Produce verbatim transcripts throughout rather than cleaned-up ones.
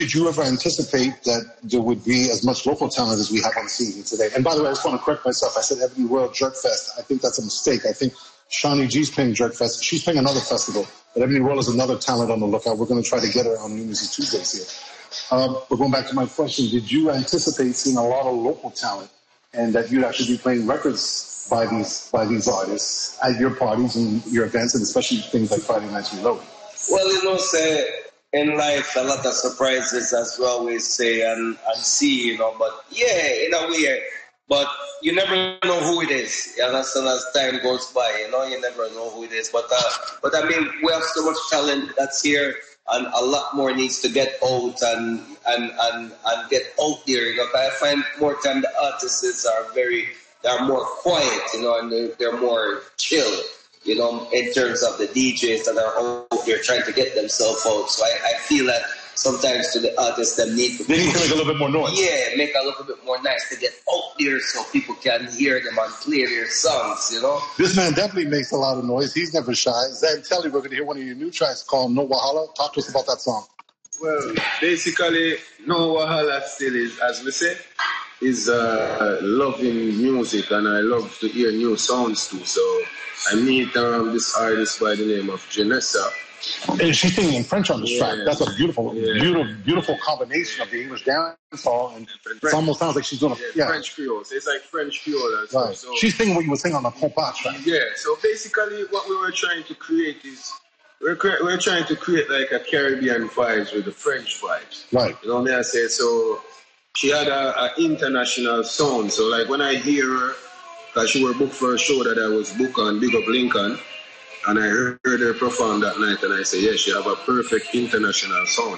did you ever anticipate that there would be as much local talent as we have on the scene today? And by the way, I just want to correct myself. I said Ebony World Jerk Fest. I think that's a mistake. I think Shawnee G's playing Jerk Fest. She's playing another festival. But Ebony World is another talent on the lookout. We're going to try to get her on New Music Tuesdays here. Um, but going back to my question, did you anticipate seeing a lot of local talent and that you'd actually be playing records by these by these artists at your parties and your events, and especially things like Friday Nights Reloaded? Well, you know, say, in life, a lot of surprises, as we always say, and, and see, you know, but yeah, in a way, but you never know who it is. You understand, as time goes by, you know, you never know who it is. But, uh, but I mean, we have so much talent that's here, and a lot more needs to get out and and, and, and get out there. You know, I find more time the artists are very, they're more quiet, you know, and they're, they're more chill, you know, in terms of the D Js that are out there trying to get themselves out. So I, I feel that sometimes to the artists, they need to, they need to make a little bit more noise. Yeah, make a little bit more noise to get out there so people can hear them and play their songs, you know. This man definitely makes a lot of noise. He's never shy. Zantelli, we're going to hear one of your new tracks called No Wahala. Talk to us about that song. Well, basically, No Wahala still is, as we say, is uh, loving music, and I love to hear new sounds too. So I meet um, this artist by the name of Janessa. And she's singing in French on this yeah, track. That's a beautiful, yeah. beautiful, beautiful combination of the English dancehall, and it almost sounds like she's doing a yeah, yeah. French Creole. So it's like French Creole and right. stuff. So she's singing what you were singing on the Compas track. Yeah. So basically, what we were trying to create is we're cre- we're trying to create like a Caribbean vibes with the French vibes. Right. You know what I say? So she had an international sound. So like when I hear her, because she were booked for a show that I was booked on, Big Up Lincoln, and I heard her perform that night, and I said, yes, she have a perfect international sound.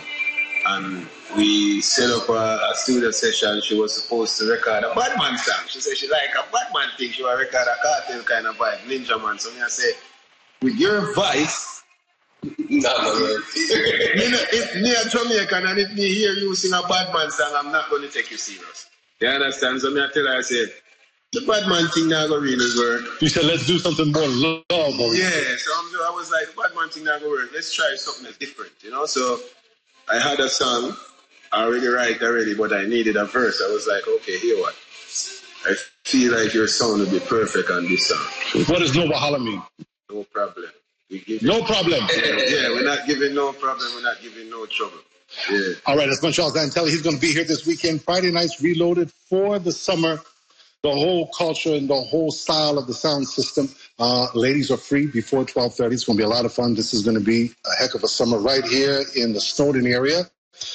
And we set up a, a studio session. She was supposed to record a Batman song. She said she like a Batman thing. She will record a cartel kind of vibe, Ninja Man. So I say, with your voice, no, no, no. you know, if me a Jamaican and if me hear you sing a Batman song, I'm not going to take you serious. You understand? So me I tell her, I said, the Batman thing not going to really work. You said, let's do something more love. Yeah, so I'm, I was like, the Batman thing not going to work. Let's try something that's different, you know? So I had a song already right already, but I needed a verse. I was like, okay, here what? I feel like your sound would be perfect on this song. What does No Wahala mean? No problem. We give no problem. Yeah, we're not giving no problem. We're not giving no trouble. Yeah. All right, that's Montreal Zantelli. He's going to be here this weekend. Friday Nights Reloaded for the summer. The whole culture and the whole style of the sound system. Uh, ladies are free before twelve thirty. It's going to be a lot of fun. This is going to be a heck of a summer right here in the Snowden area.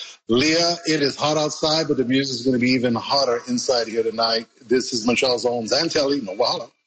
Leah, it is hot outside, but the music is going to be even hotter inside here tonight. This is Montreal's own Zantelli. No Wahala.